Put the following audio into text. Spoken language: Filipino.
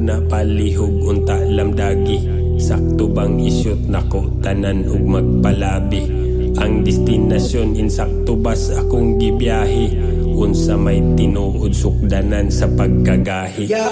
na palihog unta lamdagi. Sakto bang isyot nako tanan ug magpalabi. Ang destinasyon insakto bas akong gibiyahe. Unsa may tinuod sukdanan sa pagkagahi.